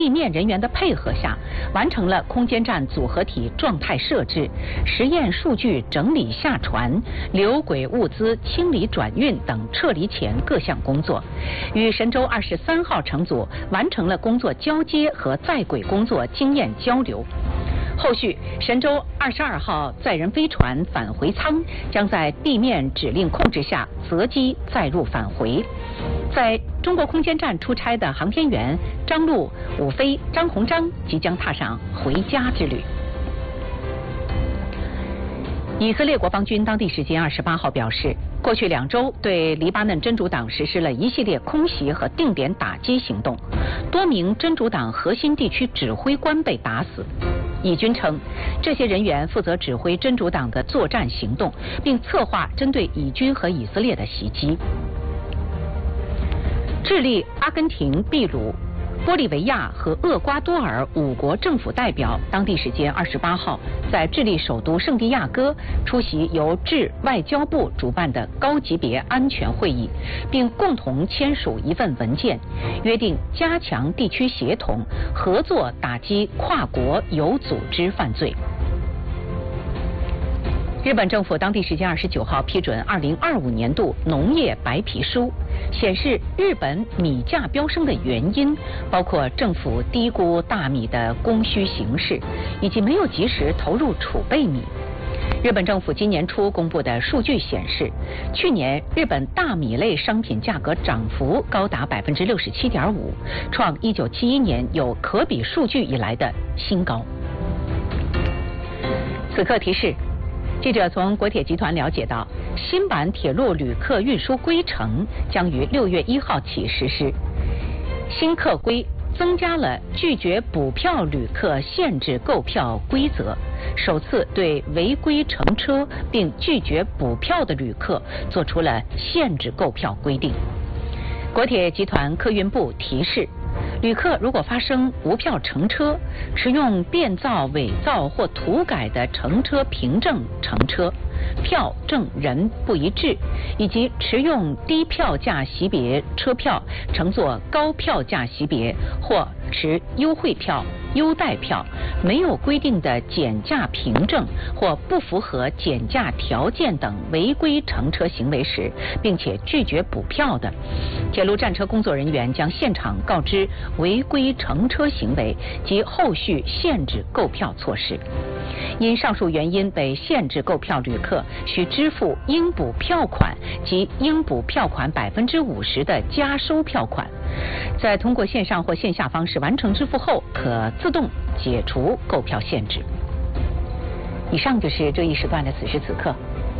地面人员的配合下，完成了空间站组合体状态设置、实验数据整理下传、流轨物资清理转运等撤离前各项工作，与神舟23号乘组完成了工作交接和在轨工作经验交流。后续，神舟22号载人飞船返回舱将在地面指令控制下择机载入返回。在中国空间站出差的航天员张陆、伍飞、张鸿章即将踏上回家之旅。以色列国防军当地时间28号表示，过去2周对黎巴嫩真主党实施了一系列空袭和定点打击行动，多名真主党核心地区指挥官被打死。以军称，这些人员负责指挥真主党的作战行动，并策划针对以军和以色列的袭击。智利、阿根廷、秘鲁、玻利维亚和厄瓜多尔5国政府代表当地时间28号在智利首都圣地亚哥出席由智外交部主办的高级别安全会议，并共同签署一份文件，约定加强地区协同合作，打击跨国有组织犯罪。日本政府当地时间29号批准2025年度农业白皮书，显示日本米价飙升的原因包括政府低估大米的供需形势，以及没有及时投入储备米。日本政府今年初公布的数据显示，去年日本大米类商品价格涨幅高达67.5%，创1971年有可比数据以来的新高。此刻提示。记者从国铁集团了解到，新版铁路旅客运输规程将于6月1号起实施。新客规增加了拒绝补票旅客限制购票规则，首次对违规乘车并拒绝补票的旅客做出了限制购票规定。国铁集团客运部提示，旅客如果发生无票乘车、持用变造、伪造或涂改的乘车凭证乘车、票证人不一致，以及持用低票价级别车票乘坐高票价级别或持优惠票、优待票、没有规定的减价凭证或不符合减价条件等违规乘车行为时，并且拒绝补票的，铁路站车工作人员将现场告知违规乘车行为及后续限制购票措施。因上述原因被限制购票旅客需支付应补票款及应补票款50%的加收票款，在通过线上或线下方式完成支付后，可自动解除购票限制。以上就是这一时段的此时此刻。